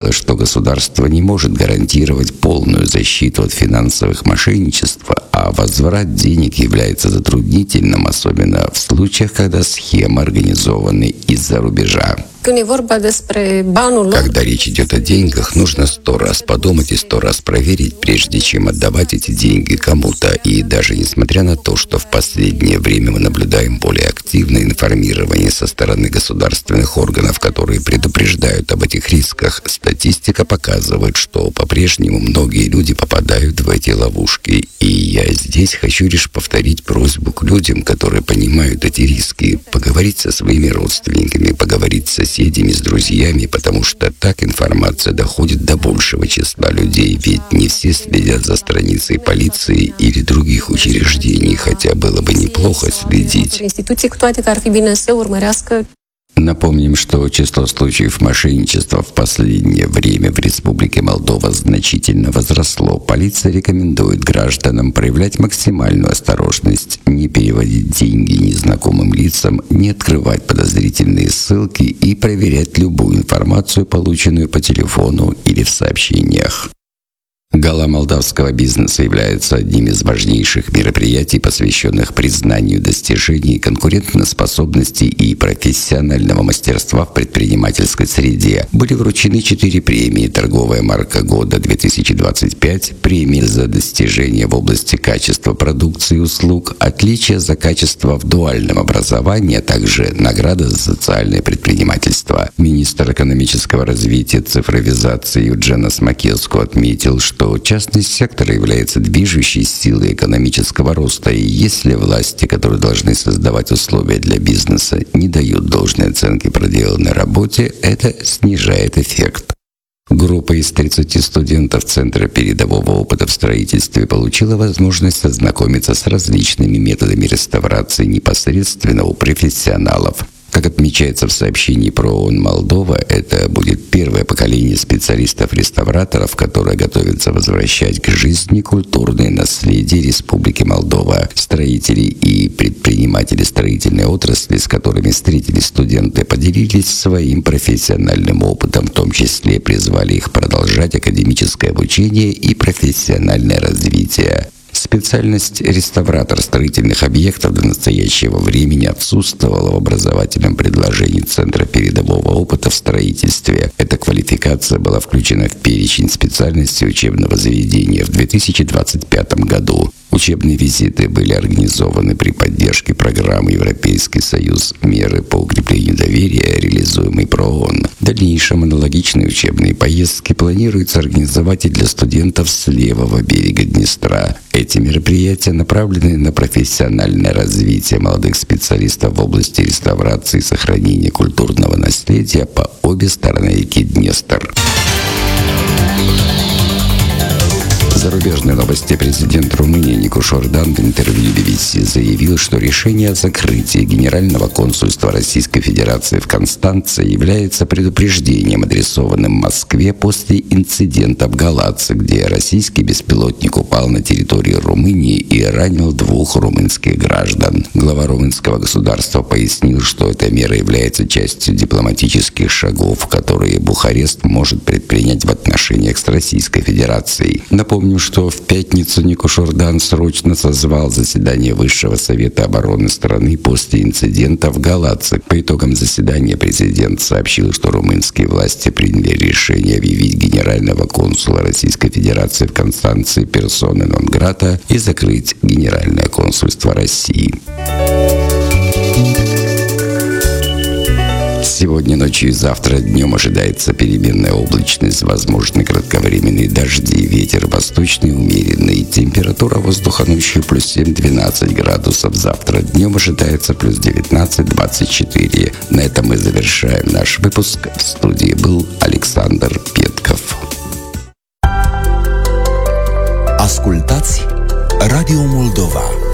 отметила, что государство не может гарантировать полную защиту от финансовых мошенничеств, а возврат денег является затруднительным, особенно в случаях, когда схемы организованы из-за рубежа. Когда речь идет о деньгах, нужно 100 раз подумать и 100 раз проверить, прежде чем отдавать эти деньги кому-то. И даже несмотря на то, что в последнее время мы наблюдаем более активное информирование со стороны государственных органов, которые предупреждают об этих рисках, статистика показывает, что по-прежнему многие люди попадают в эти ловушки. И я здесь хочу лишь повторить просьбу к людям, которые понимают эти риски, поговорить со своими родственниками, поговорить с соседями, с друзьями, потому что так информация доходит до большего числа людей, ведь не все следят за страницей полиции или других учреждений, хотя было бы неплохо следить. Напомним, что число случаев мошенничества в последнее время в Республике Молдова значительно возросло. Полиция рекомендует гражданам проявлять максимальную осторожность, не переводить деньги незнакомым лицам, не открывать подозрительные ссылки и проверять любую информацию, полученную по телефону или в сообщениях. Гала молдавского бизнеса является одним из важнейших мероприятий, посвященных признанию достижений конкурентоспособности и профессионального мастерства в предпринимательской среде. Были вручены 4 премии: торговая марка года 2025, премия за достижения в области качества продукции и услуг, отличие за качество в дуальном образовании, а также награда за социальное предпринимательство. Министр экономического развития и цифровизации Юдженас Макеску отметил, что частный сектор является движущей силой экономического роста, и если власти, которые должны создавать условия для бизнеса, не дают должной оценки проделанной работе, это снижает эффект. Группа из 30 студентов Центра передового опыта в строительстве получила возможность ознакомиться с различными методами реставрации непосредственно у профессионалов. Как отмечается в сообщении про ООН Молдова, это будет первое поколение специалистов-реставраторов, которые готовятся возвращать к жизни культурное наследие Республики Молдова. Строители и предприниматели строительной отрасли, с которыми встретились студенты, поделились своим профессиональным опытом, в том числе призвали их продолжать академическое обучение и профессиональное развитие. Специальность реставратор строительных объектов до настоящего времени отсутствовала в образовательном предложении Центра передового опыта в строительстве. Эта квалификация была включена в перечень специальностей учебного заведения в 2025 году. Учебные визиты были организованы при поддержке программы «Европейский союз. Меры по укреплению доверия», реализуемой ПРООН. В дальнейшем аналогичные учебные поездки планируется организовать и для студентов с левого берега Днестра. Эти мероприятия направлены на профессиональное развитие молодых специалистов в области реставрации и сохранения культурного наследия по обе стороны реки Днестр. Зарубежные новости. Президент Румынии Никош Ордан в интервью BBC заявил, что решение о закрытии Генерального консульства Российской Федерации в Констанце является предупреждением, адресованным Москве после инцидента в Галаце, где российский беспилотник упал на территории Румынии и ранил 2 румынских граждан. Глава румынского государства пояснил, что эта мера является частью дипломатических шагов, которые Бухарест может предпринять в отношениях с Российской Федерацией. Напомню, что в пятницу Никош Ордан срочно созвал заседание Высшего совета обороны страны после инцидента в Галаце. По итогам заседания президент сообщил, что румынские власти приняли решение объявить генерального консула Российской Федерации в Констанции персоной нон грата и закрыть Генеральное консульство России. Сегодня ночью и завтра днем ожидается переменная облачность, возможны кратковременные дожди, ветер восточный умеренный, температура воздуха ночью плюс 7-12 градусов, завтра днем ожидается плюс 19-24. На этом мы завершаем наш выпуск. В студии был Александр Петков. Ascultați Radio Moldova.